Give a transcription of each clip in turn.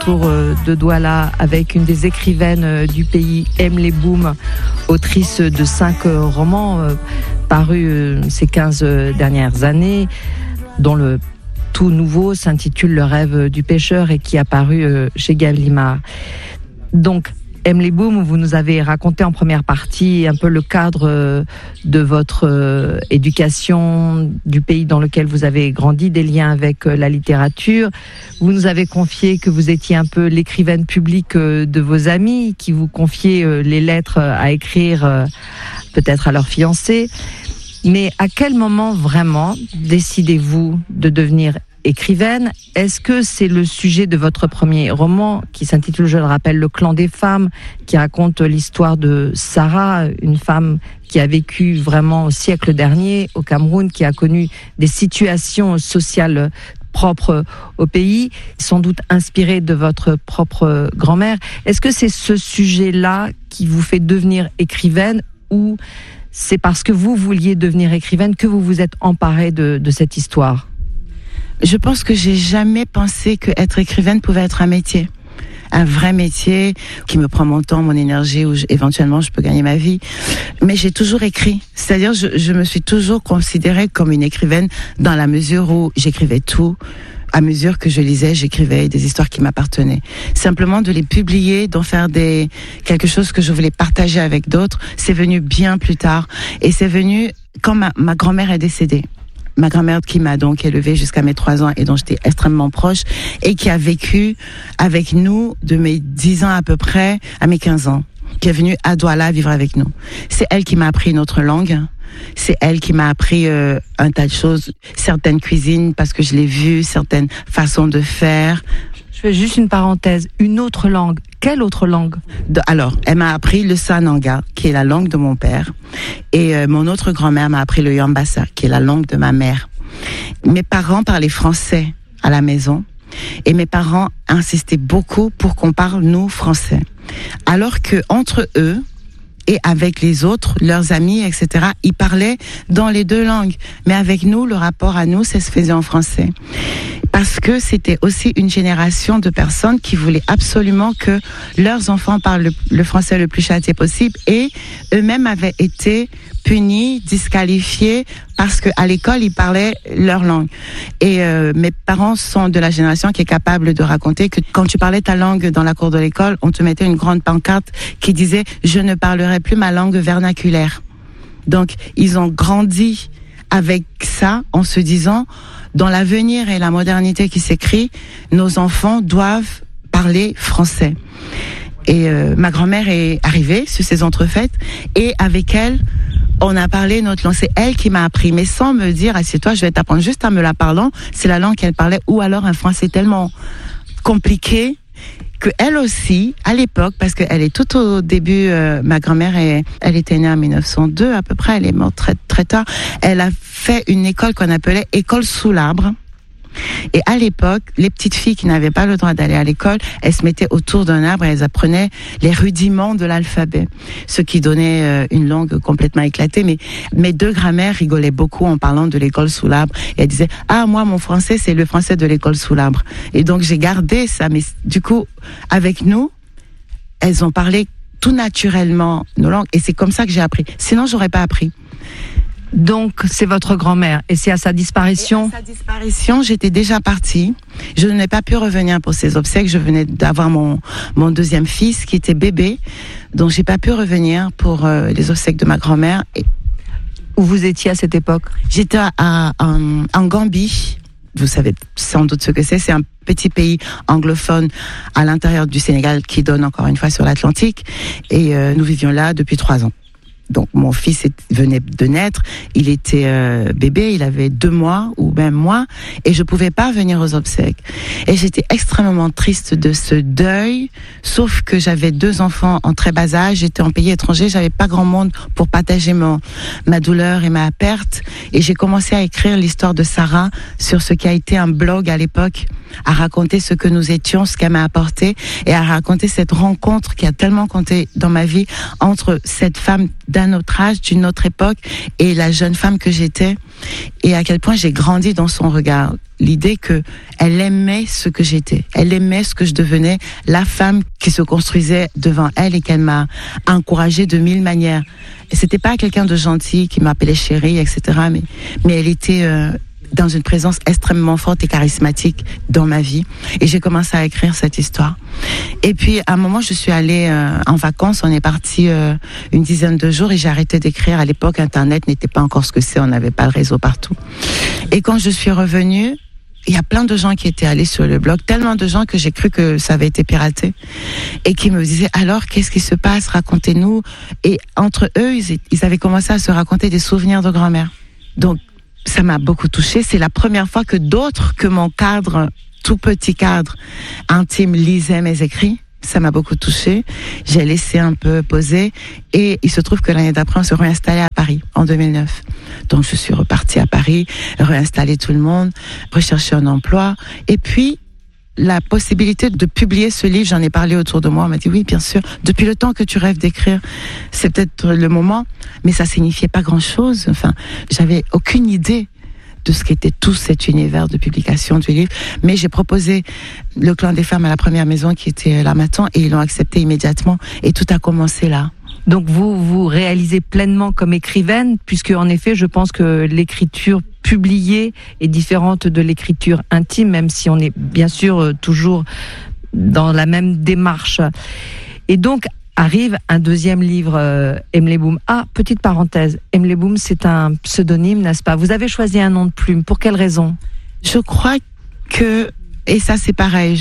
autour de Douala avec une des écrivaines du pays, Emily Boom, autrice de 5 romans parus ces 15 dernières années, dont le tout nouveau s'intitule Le rêve du pêcheur et qui a paru chez Gallimard. Donc, Emily Boom, vous nous avez raconté en première partie un peu le cadre de votre éducation, du pays dans lequel vous avez grandi, des liens avec la littérature. Vous nous avez confié que vous étiez un peu l'écrivaine publique de vos amis, qui vous confiaient les lettres à écrire peut-être à leurs fiancés. Mais à quel moment vraiment décidez-vous de devenir écrivaine? Est-ce que c'est le sujet de votre premier roman qui s'intitule, je le rappelle, Le clan des femmes, qui raconte l'histoire de Sarah, une femme qui a vécu vraiment au siècle dernier au Cameroun, qui a connu des situations sociales propres au pays, sans doute inspirée de votre propre grand-mère. Est-ce que c'est ce sujet-là qui vous fait devenir écrivaine, ou c'est parce que vous vouliez devenir écrivaine que vous vous êtes emparée de cette histoire? Je pense que j'ai jamais pensé que être écrivaine pouvait être un métier. Un vrai métier qui me prend mon temps, mon énergie, où éventuellement je peux gagner ma vie. Mais j'ai toujours écrit. C'est-à-dire, je me suis toujours considérée comme une écrivaine dans la mesure où j'écrivais tout. À mesure que je lisais, j'écrivais des histoires qui m'appartenaient. Simplement de les publier, d'en faire quelque chose que je voulais partager avec d'autres, c'est venu bien plus tard. Et c'est venu quand ma grand-mère est décédée. Ma grand-mère qui m'a donc élevée jusqu'à mes 3 ans et dont j'étais extrêmement proche et qui a vécu avec nous de mes 10 ans à peu près à mes 15 ans, qui est venue à Douala vivre avec nous. C'est elle qui m'a appris une autre langue. C'est elle qui m'a appris un tas de choses, certaines cuisines parce que je l'ai vue, certaines façons de faire. Je fais juste une parenthèse. Une autre langue. Quelle autre langue? Alors, elle m'a appris le Sananga, qui est la langue de mon père. Et mon autre grand-mère m'a appris le Yambassa, qui est la langue de ma mère. Mes parents parlaient français à la maison. Et mes parents insistaient beaucoup pour qu'on parle, nous, français. Alors que entre eux, et avec les autres, leurs amis, etc., ils parlaient dans les 2 langues. Mais avec nous, le rapport à nous, ça se faisait en français. Parce que c'était aussi une génération de personnes qui voulaient absolument que leurs enfants parlent le français le plus châtié possible, et eux-mêmes avaient été punis, disqualifiés, parce qu'à l'école, ils parlaient leur langue. Et mes parents sont de la génération qui est capable de raconter que quand tu parlais ta langue dans la cour de l'école, on te mettait une grande pancarte qui disait « Je ne parlerai plus ma langue vernaculaire ». Donc, ils ont grandi avec ça en se disant, dans l'avenir et la modernité qui s'écrit, nos enfants doivent parler français. Et ma grand-mère est arrivée sur ces entrefaites, et avec elle, on a parlé notre langue. C'est elle qui m'a appris, mais sans me dire, assieds-toi, je vais t'apprendre, juste en me la parlant. C'est la langue qu'elle parlait, ou alors un français tellement compliqué que elle aussi, à l'époque, parce qu'elle est tout au début, ma grand-mère, elle était née en 1902 à peu près, elle est morte très, très tard. Elle a fait une école qu'on appelait école sous l'arbre. Et à l'époque, les petites filles qui n'avaient pas le droit d'aller à l'école, elles se mettaient autour d'un arbre et elles apprenaient les rudiments de l'alphabet, ce qui donnait une langue complètement éclatée. Mais mes 2 grands-mères rigolaient beaucoup en parlant de l'école sous l'arbre. Et elles disaient « Ah, moi, mon français, c'est le français de l'école sous l'arbre ». Et donc, j'ai gardé ça. Mais du coup, avec nous, elles ont parlé tout naturellement nos langues. Et c'est comme ça que j'ai appris. Sinon, j'aurais pas appris. Donc, c'est votre grand-mère. Et c'est à sa disparition? Et à sa disparition, j'étais déjà partie. Je n'ai pas pu revenir pour ses obsèques. Je venais d'avoir mon 2e fils qui était bébé. Donc, j'ai pas pu revenir pour les obsèques de ma grand-mère. Où vous étiez à cette époque? J'étais en Gambie. Vous savez sans doute ce que c'est. C'est un petit pays anglophone à l'intérieur du Sénégal qui donne encore une fois sur l'Atlantique. Et nous vivions là depuis 3 ans. Donc mon fils venait de naître, il était bébé, il avait 2 mois ou même mois, et je pouvais pas venir aux obsèques. Et j'étais extrêmement triste de ce deuil, sauf que j'avais 2 enfants en très bas âge, j'étais en pays étranger, j'avais pas grand monde pour partager ma douleur et ma perte. Et j'ai commencé à écrire l'histoire de Sarah sur ce qui a été un blog à l'époque, à raconter ce que nous étions, ce qu'elle m'a apporté, et à raconter cette rencontre qui a tellement compté dans ma vie entre cette femme d'un autre âge, d'une autre époque, et la jeune femme que j'étais, et à quel point j'ai grandi dans son regard. L'idée que elle aimait ce que j'étais, elle aimait ce que je devenais, la femme qui se construisait devant elle et qu'elle m'a encouragée de mille manières. Et c'était pas quelqu'un de gentil qui m'appelait chérie, etc. Mais elle était dans une présence extrêmement forte et charismatique dans ma vie. Et j'ai commencé à écrire cette histoire. Et puis, à un moment, je suis allée en vacances. On est parti une dizaine de jours et j'ai arrêté d'écrire. À l'époque, Internet n'était pas encore ce que c'est. On n'avait pas le réseau partout. Et quand je suis revenue, il y a plein de gens qui étaient allés sur le blog, tellement de gens que j'ai cru que ça avait été piraté et qui me disaient alors qu'est-ce qui se passe, racontez-nous. Et entre eux, ils avaient commencé à se raconter des souvenirs de grand-mère. Donc ça m'a beaucoup touchée. C'est la première fois que d'autres que mon cadre, tout petit cadre intime, lisaient mes écrits. Ça m'a beaucoup touchée. J'ai laissé un peu poser et il se trouve que l'année d'après, on se réinstallait à Paris en 2009. Donc je suis repartie à Paris, réinstaller tout le monde, rechercher un emploi et puis la possibilité de publier ce livre, j'en ai parlé autour de moi, on m'a dit oui bien sûr, depuis le temps que tu rêves d'écrire, c'est peut-être le moment, mais ça signifiait pas grand-chose. Enfin, j'avais aucune idée de ce qu'était tout cet univers de publication du livre. Mais j'ai proposé le Clan des femmes à la première maison qui était l'Harmattan et ils l'ont accepté immédiatement et tout a commencé là. Donc vous réalisez pleinement comme écrivaine, puisque en effet je pense que l'écriture publiée est différente de l'écriture intime, même si on est bien sûr toujours dans la même démarche. Et donc arrive un deuxième livre, Emily Boom. Ah, petite parenthèse, Emily Boom, c'est un pseudonyme, n'est-ce pas? Vous avez choisi un nom de plume. Pour quelle raison? Je crois que, et ça c'est pareil,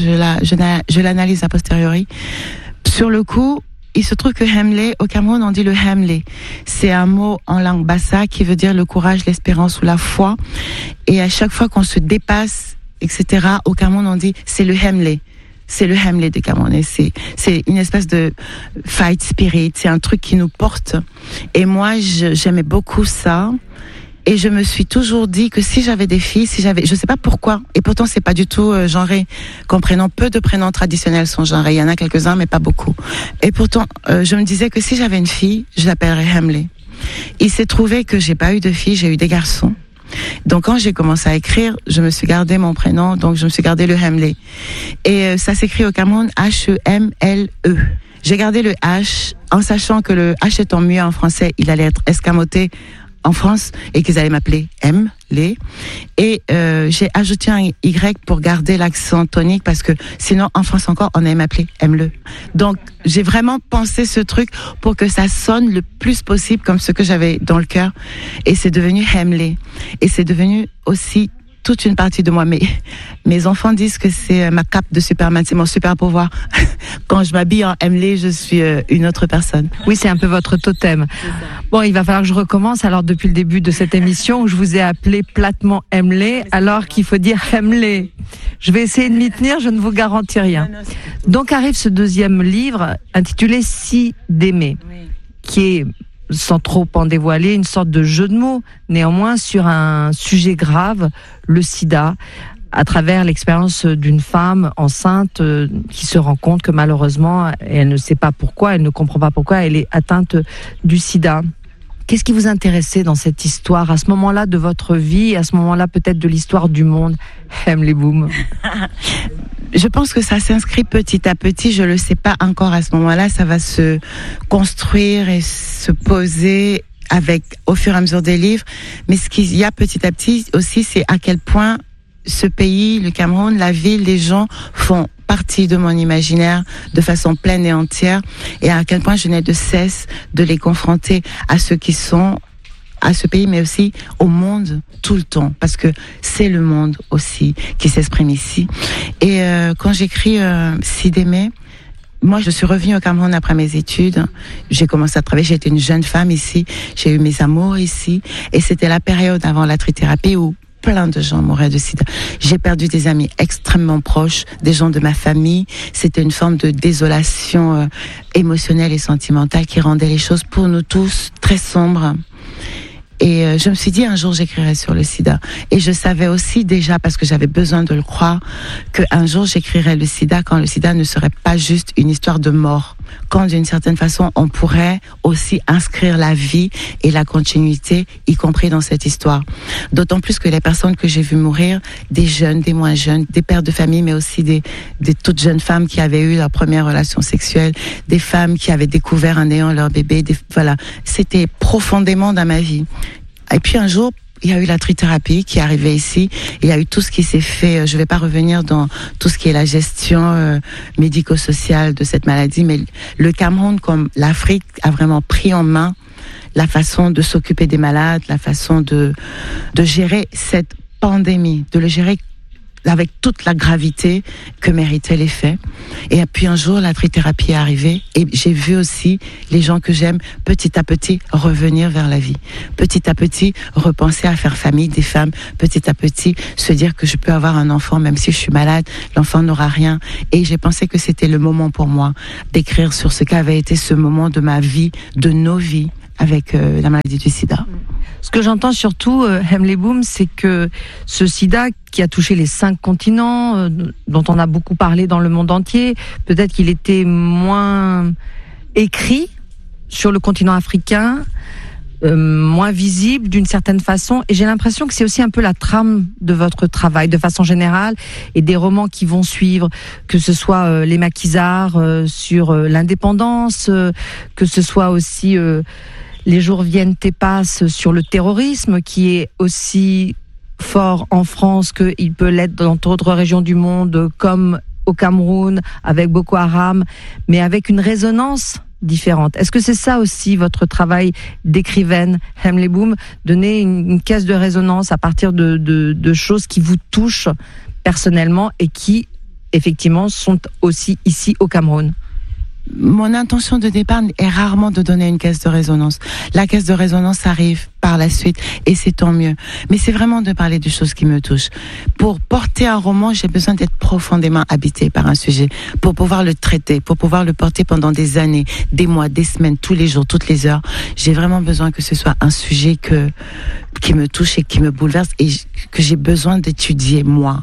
je l'analyse a posteriori. Sur le coup, il se trouve que Hemley, au Cameroun, on dit le Hemley. C'est un mot en langue bassa qui veut dire le courage, l'espérance ou la foi. Et à chaque fois qu'on se dépasse, etc., au Cameroun, on dit c'est le Hemley. C'est le Hemley des Camerounais. C'est une espèce de fight spirit. C'est un truc qui nous porte. Et moi, j'aimais beaucoup ça. Et je me suis toujours dit que si j'avais des filles, je sais pas pourquoi. Et pourtant, c'est pas du tout genré. Comprenant, peu de prénoms traditionnels sont genrés. Il y en a quelques-uns, mais pas beaucoup. Et pourtant, je me disais que si j'avais une fille, je l'appellerais Hemley. Il s'est trouvé que j'ai pas eu de filles, j'ai eu des garçons. Donc quand j'ai commencé à écrire, je me suis gardé mon prénom, donc je me suis gardé le Hemley. Et ça s'écrit au Cameroun H-E-M-L-E. J'ai gardé le H en sachant que le H étant muet en français, il allait être escamoté en France et qu'ils allaient m'appeler Emley. Et j'ai ajouté un Y pour garder l'accent tonique parce que sinon en France encore on allait m'appeler Emle. Donc j'ai vraiment pensé ce truc pour que ça sonne le plus possible comme ce que j'avais dans le cœur et c'est devenu Emley. Et c'est devenu aussi toute une partie de moi. Mes enfants disent que c'est ma cape de Superman, c'est mon super pouvoir. Quand je m'habille en Emley, je suis une autre personne. Oui, c'est un peu votre totem. Bon, il va falloir que je recommence. Alors, depuis le début de cette émission, où je vous ai appelé platement Emley, alors qu'il faut dire Emley. Je vais essayer de m'y tenir, je ne vous garantis rien. Donc arrive ce deuxième livre, intitulé Si d'aimer, qui est, sans trop en dévoiler, une sorte de jeu de mots, néanmoins sur un sujet grave, le sida, à travers l'expérience d'une femme enceinte qui se rend compte que malheureusement, elle ne sait pas pourquoi, elle ne comprend pas pourquoi elle est atteinte du sida. Qu'est-ce qui vous intéressait dans cette histoire, à ce moment-là de votre vie, à ce moment-là peut-être de l'histoire du monde, Emily Boom? Je pense que ça s'inscrit petit à petit, je le sais pas encore à ce moment-là, ça va se construire et se poser avec au fur et à mesure des livres. Mais ce qu'il y a petit à petit aussi, c'est à quel point ce pays, le Cameroun, la ville, les gens font partie de mon imaginaire de façon pleine et entière et à quel point je n'ai de cesse de les confronter à ceux qui sont à ce pays, mais aussi au monde tout le temps, parce que c'est le monde aussi qui s'exprime ici. Et quand j'écris Si d'aimer, moi je suis revenue au Cameroun après mes études, j'ai commencé à travailler, j'étais une jeune femme ici, j'ai eu mes amours ici, et c'était la période avant la trithérapie où plein de gens mouraient de sida. J'ai perdu des amis extrêmement proches, des gens de ma famille. C'était une forme de désolation émotionnelle et sentimentale qui rendait les choses pour nous tous très sombres. Et je me suis dit un jour j'écrirai sur le sida. Et je savais aussi déjà, parce que j'avais besoin de le croire, qu'un jour j'écrirai le sida quand le sida ne serait pas juste une histoire de mort. quand d'une certaine façon on pourrait aussi inscrire la vie et la continuité, y compris dans cette histoire. D'autant plus que les personnes que j'ai vues mourir, des jeunes, des moins jeunes, des pères de famille, mais aussi des toutes jeunes femmes qui avaient eu leur première relation sexuelle, des femmes qui avaient découvert en ayant leur bébé, voilà, c'était profondément dans ma vie. Et puis un jour, il y a eu la trithérapie qui est arrivée ici. Il y a eu tout ce qui s'est fait. Je ne vais pas revenir dans tout ce qui est la gestion médico-sociale de cette maladie, mais le Cameroun, comme l'Afrique, a vraiment pris en main la façon de s'occuper des malades, la façon de gérer cette pandémie, de le gérer avec toute la gravité que méritaient les faits. Et puis un jour, la trithérapie est arrivée et j'ai vu aussi les gens que j'aime petit à petit revenir vers la vie. Petit à petit, repenser à faire famille des femmes. Petit à petit, se dire que je peux avoir un enfant même si je suis malade, l'enfant n'aura rien. Et j'ai pensé que c'était le moment pour moi d'écrire sur ce qu'avait été ce moment de ma vie, de nos vies, avec la maladie du sida. Ce que j'entends surtout, Emily Boom, c'est que ce sida qui a touché les 5 continents, dont on a beaucoup parlé dans le monde entier, peut-être qu'il était moins écrit sur le continent africain, moins visible d'une certaine façon. Et j'ai l'impression que c'est aussi un peu la trame de votre travail, de façon générale, et des romans qui vont suivre, que ce soit les maquisards sur l'indépendance, que ce soit aussi... Les jours viennent et passent sur le terrorisme, qui est aussi fort en France qu'il peut l'être dans d'autres régions du monde, comme au Cameroun, avec Boko Haram, mais avec une résonance différente. Est-ce que c'est ça aussi votre travail d'écrivaine, Emily Boom, donner une caisse de résonance à partir de choses qui vous touchent personnellement et qui, effectivement, sont aussi ici au Cameroun? Mon intention de départ est rarement de donner une caisse de résonance. La caisse de résonance arrive par la suite et c'est tant mieux. Mais c'est vraiment de parler des choses qui me touchent. Pour porter un roman, j'ai besoin d'être profondément habité par un sujet, pour pouvoir le traiter, pour pouvoir le porter pendant des années, des mois, des semaines, tous les jours, toutes les heures. J'ai vraiment besoin que ce soit un sujet qui me touche et qui me bouleverse et que j'ai besoin d'étudier moi.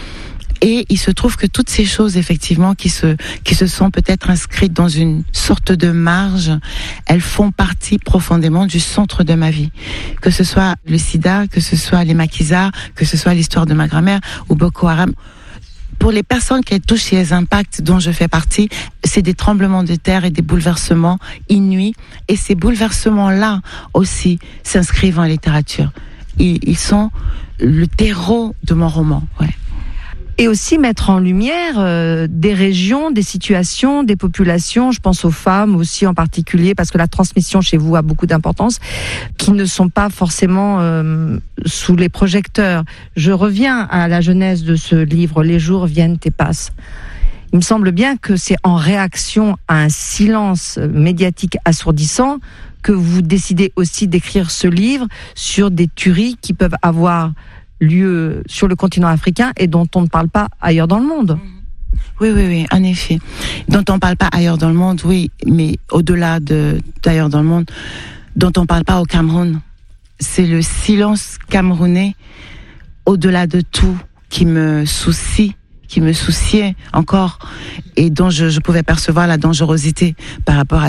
Et il se trouve que toutes ces choses, effectivement, qui se sont peut-être inscrites dans une sorte de marge, elles font partie profondément du centre de ma vie. Que ce soit le sida, que ce soit les maquisards, que ce soit l'histoire de ma grand-mère ou Boko Haram. Pour les personnes qui touchent les impacts dont je fais partie, c'est des tremblements de terre et des bouleversements inouïs. Et ces bouleversements-là aussi s'inscrivent en littérature. Ils sont le terreau de mon roman, ouais. Et aussi mettre en lumière des régions, des situations, des populations, je pense aux femmes aussi en particulier, parce que la transmission chez vous a beaucoup d'importance, qui ne sont pas forcément sous les projecteurs. Je reviens à la genèse de ce livre, Les jours viennent et passent. Il me semble bien que c'est en réaction à un silence médiatique assourdissant que vous décidez aussi d'écrire ce livre sur des tueries qui peuvent avoir lieu sur le continent africain et dont on ne parle pas ailleurs dans le monde. Oui, en effet. Dont on ne parle pas ailleurs dans le monde, oui, mais au-delà d'ailleurs dans le monde, dont on ne parle pas au Cameroun. C'est le silence camerounais, au-delà de tout, qui me souciait encore, et dont je pouvais percevoir la dangerosité par rapport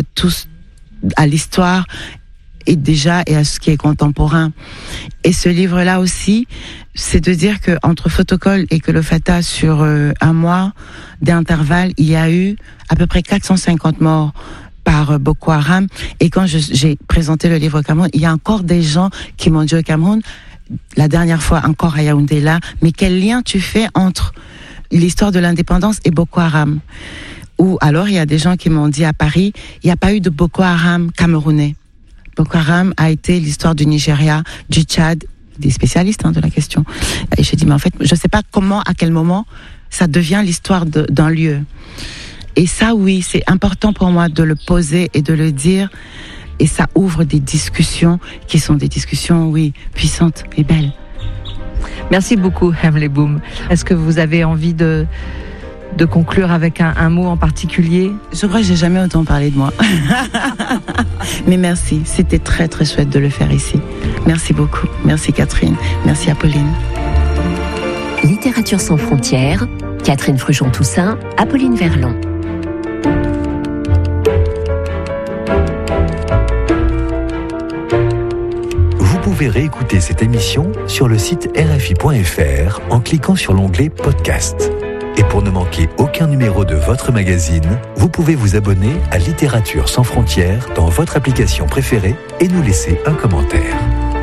à l'histoire et à ce qui est contemporain. Et ce livre-là aussi, c'est de dire que entre Photocall et Que le Fata, sur un mois d'intervalle, il y a eu à peu près 450 morts par Boko Haram. Et quand j'ai présenté le livre au Cameroun, il y a encore des gens qui m'ont dit au Cameroun, la dernière fois encore à Yaoundé là, mais quel lien tu fais entre l'histoire de l'indépendance et Boko Haram? Ou alors il y a des gens qui m'ont dit à Paris, il n'y a pas eu de Boko Haram camerounais. Boko Haram a été l'histoire du Nigeria, du Tchad, des spécialistes de la question. Et j'ai dit, mais en fait, je ne sais pas comment, à quel moment, ça devient l'histoire d'un lieu. Et ça, oui, c'est important pour moi de le poser et de le dire. Et ça ouvre des discussions qui sont des discussions, oui, puissantes et belles. Merci beaucoup, Emily Boom. Est-ce que vous avez envie de conclure avec un mot en particulier? Je crois que j'ai jamais autant parlé de moi. Mais merci, c'était très très chouette de le faire ici. Merci beaucoup. Merci Catherine, merci Apolline. Littérature sans frontières, Catherine Frujon-Toussaint, Apolline Verlon. pouvez réécouter cette émission sur le site rfi.fr en cliquant sur l'onglet Podcast. Et pour ne manquer aucun numéro de votre magazine, vous pouvez vous abonner à Littérature sans frontières dans votre application préférée et nous laisser un commentaire.